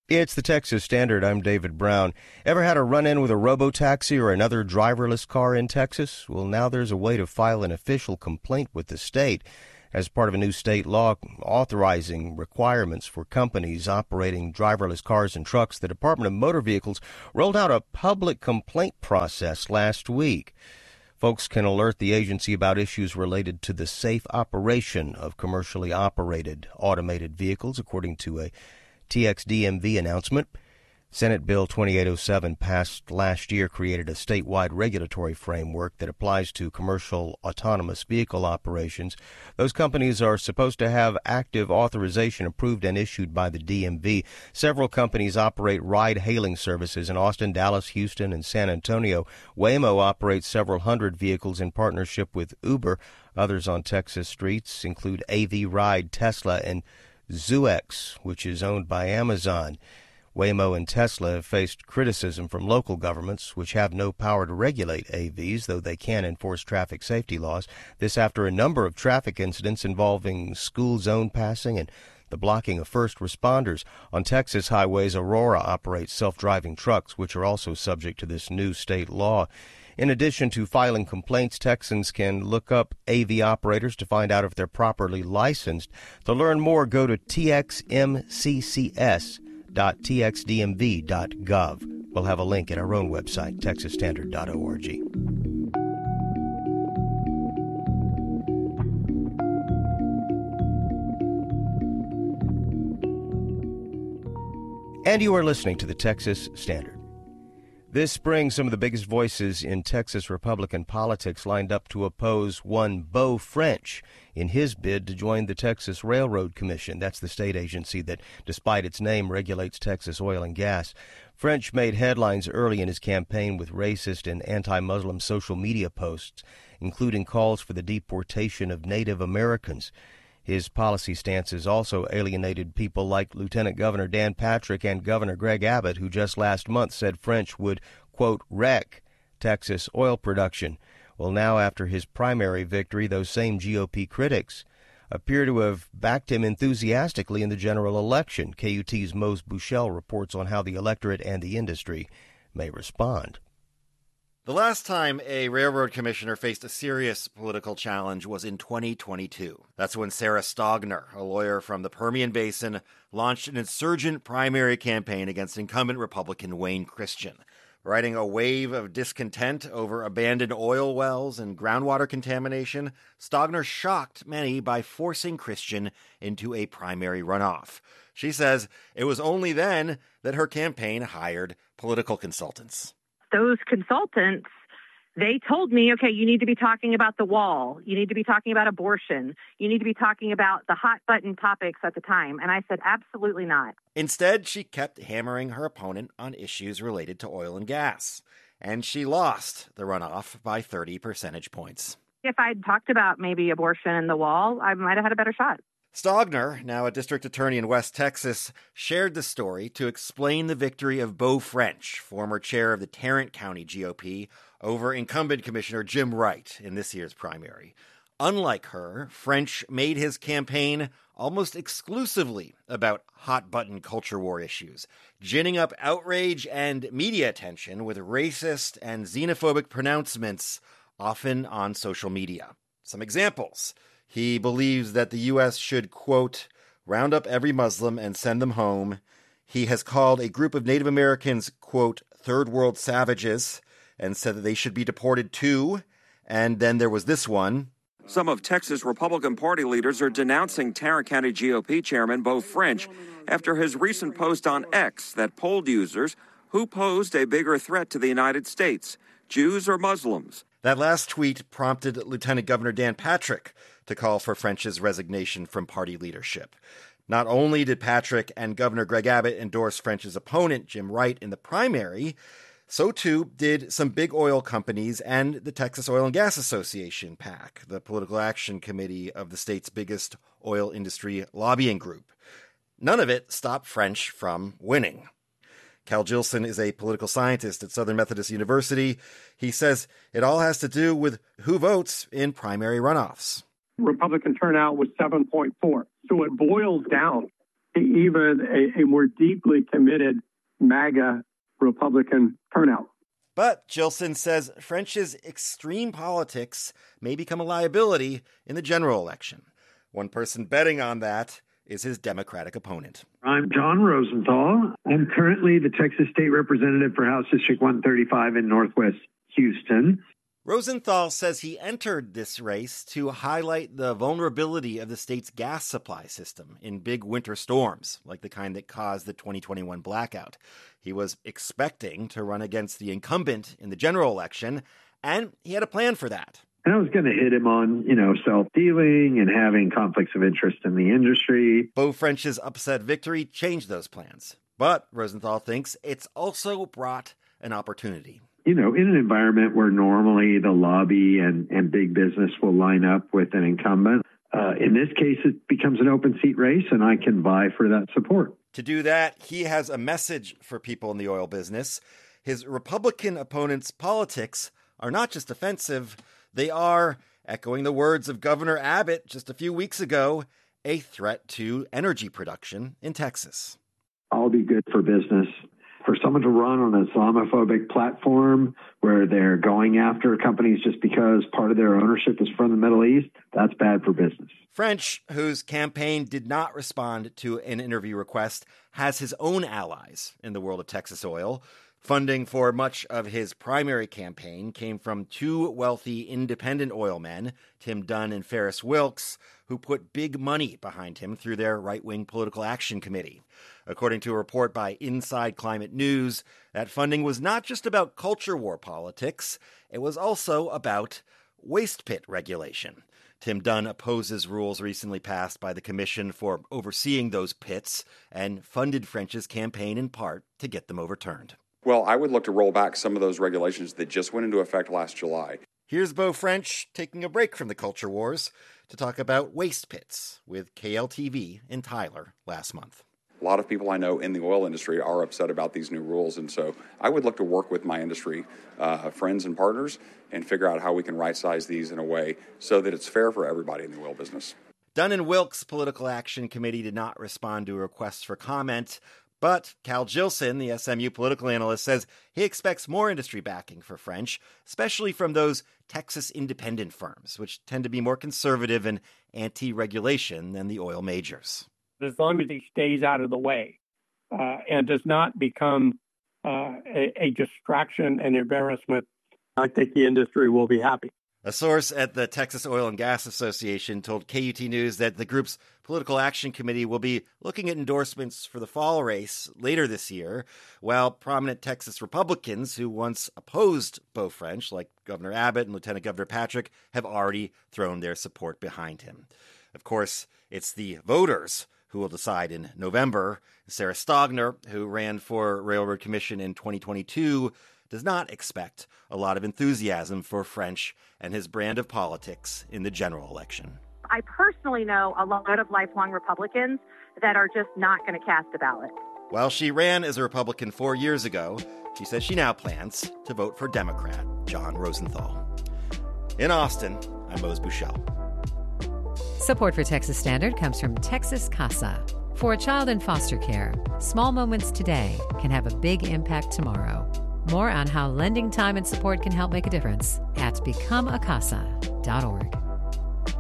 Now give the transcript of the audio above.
It's the Texas Standard. I'm David Brown. Ever had a run-in with a robo-taxi or another driverless car in Texas? Well, now there's a way to file an official complaint with the state as part of a new state law authorizing requirements for companies operating driverless cars and trucks. The Department of Motor Vehicles rolled out a public complaint process last week. Folks can alert the agency about issues related to the safe operation of commercially operated automated vehicles, according to a TXDMV announcement. Senate Bill 2807 passed last year created a statewide regulatory framework that applies to commercial autonomous vehicle operations. Those companies are supposed to have active authorization approved and issued by the DMV. Several companies operate ride-hailing services in Austin, Dallas, Houston, and San Antonio. Waymo operates several hundred vehicles in partnership with Uber. Others on Texas streets include AV Ride, Tesla, and ZooX, which is owned by Amazon. Waymo and Tesla have faced criticism from local governments, which have no power to regulate AVs, though they can enforce traffic safety laws. This after a number of traffic incidents involving school zone passing and the blocking of first responders. On Texas highways, Aurora operates self-driving trucks, which are also subject to this new state law. In addition to filing complaints, Texans can look up AV operators to find out if they're properly licensed. To learn more, go to txmccs.txdmv.gov. We'll have a link at our own website, texasstandard.org. And you are listening to the Texas Standard. This spring, some of the biggest voices in Texas Republican politics lined up to oppose one Beau French in his bid to join the Texas Railroad Commission. That's the state agency that, despite its name, regulates Texas oil and gas. French made headlines early in his campaign with racist and anti-Muslim social media posts, including calls for the deportation of Native Americans. His policy stances also alienated people like Lieutenant Governor Dan Patrick and Governor Greg Abbott, who just last month said French would, quote, wreck Texas oil production. Well, now after his primary victory, those same GOP critics appear to have backed him enthusiastically in the general election. KUT's Mose Buchel reports on how the electorate and the industry may respond. The last time a railroad commissioner faced a serious political challenge was in 2022. That's when Sarah Stogner, a lawyer from the Permian Basin, launched an insurgent primary campaign against incumbent Republican Wayne Christian. Riding a wave of discontent over abandoned oil wells and groundwater contamination, Stogner shocked many by forcing Christian into a primary runoff. She says it was only then that her campaign hired political consultants. Those consultants, they told me, okay, you need to be talking about the wall. You need to be talking about abortion. You need to be talking about the hot button topics at the time. And I said, absolutely not. Instead, she kept hammering her opponent on issues related to oil and gas. And she lost the runoff by 30 percentage points. If I'd talked about maybe abortion and the wall, I might have had a better shot. Stogner, now a district attorney in West Texas, shared the story to explain the victory of Beau French, former chair of the Tarrant County GOP, over incumbent Commissioner Jim Wright in this year's primary. Unlike her, French made his campaign almost exclusively about hot-button culture war issues, ginning up outrage and media attention with racist and xenophobic pronouncements, often on social media. Some examples. He believes that the U.S. should, quote, round up every Muslim and send them home. He has called a group of Native Americans, quote, third world savages, and said that they should be deported too. And then there was this one. Some of Texas Republican Party leaders are denouncing Tarrant County GOP Chairman Beau French after his recent post on X that polled users who posed a bigger threat to the United States, Jews or Muslims. That last tweet prompted Lieutenant Governor Dan Patrick to call for French's resignation from party leadership. Not only did Patrick and Governor Greg Abbott endorse French's opponent, Jim Wright, in the primary, so too did some big oil companies and the Texas Oil and Gas Association, PAC, the political action committee of the state's biggest oil industry lobbying group. None of it stopped French from winning. Cal Gilson is a political scientist at Southern Methodist University. He says it all has to do with who votes in primary runoffs. Republican turnout was 7.4. So it boils down even a more deeply committed MAGA Republican turnout. But Gilson says French's extreme politics may become a liability in the general election. One person betting on that is his Democratic opponent. I'm John Rosenthal. I'm currently the Texas State Representative for House District 135 in Northwest Houston. Rosenthal says he entered this race to highlight the vulnerability of the state's gas supply system in big winter storms, like the kind that caused the 2021 blackout. He was expecting to run against the incumbent in the general election, and he had a plan for that. And I was going to hit him on, self-dealing and having conflicts of interest in the industry. Beau French's upset victory changed those plans. But Rosenthal thinks it's also brought an opportunity. In an environment where normally the lobby and big business will line up with an incumbent, in this case, it becomes an open seat race, and I can vie for that support. To do that, he has a message for people in the oil business. His Republican opponent's politics are not just offensive, they are, echoing the words of Governor Abbott just a few weeks ago, a threat to energy production in Texas. I'll be good for business. For someone to run on an Islamophobic platform where they're going after companies just because part of their ownership is from the Middle East, that's bad for business. French, whose campaign did not respond to an interview request, has his own allies in the world of Texas oil. Funding for much of his primary campaign came from two wealthy independent oil men, Tim Dunn and Ferris Wilks, who put big money behind him through their right-wing political action committee. According to a report by Inside Climate News, that funding was not just about culture war politics, it was also about waste pit regulation. Tim Dunn opposes rules recently passed by the Commission for overseeing those pits and funded French's campaign in part to get them overturned. Well, I would look to roll back some of those regulations that just went into effect last July. Here's Beau French taking a break from the culture wars to talk about waste pits with KLTV in Tyler last month. A lot of people I know in the oil industry are upset about these new rules, and so I would look to work with my industry friends and partners and figure out how we can right-size these in a way so that it's fair for everybody in the oil business. Dunn and Wilkes' Political Action Committee did not respond to requests for comment, but Cal Gilson, the SMU political analyst, says he expects more industry backing for French, especially from those Texas independent firms, which tend to be more conservative and anti-regulation than the oil majors. As long as he stays out of the way and does not become a distraction and embarrassment, I think the industry will be happy. A source at the Texas Oil and Gas Association told KUT News that the group's Political Action Committee will be looking at endorsements for the fall race later this year, while prominent Texas Republicans who once opposed Beau French, like Governor Abbott and Lieutenant Governor Patrick, have already thrown their support behind him. Of course, it's the voters who will decide in November. Sarah Stogner, who ran for Railroad Commission in 2022, does not expect a lot of enthusiasm for French and his brand of politics in the general election. I personally know a lot of lifelong Republicans that are just not going to cast a ballot. While she ran as a Republican 4 years ago, she says she now plans to vote for Democrat John Rosenthal. In Austin, I'm Mose Buchel. Support for Texas Standard comes from Texas Casa. For a child in foster care, small moments today can have a big impact tomorrow. More on how lending time and support can help make a difference at becomeacasa.org.